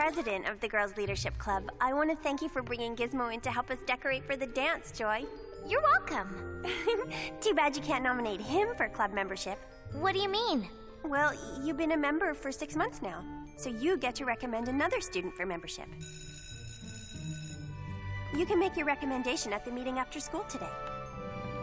president of the Girls Leadership Club, I want to thank you for bringing Gizmo in to help us decorate for the dance, Joy. You're welcome. Too bad you can't nominate him for club membership. What do you mean? Well, you've been a member for 6 months now, so you get to recommend another student for membership. You can make your recommendation at the meeting after school today.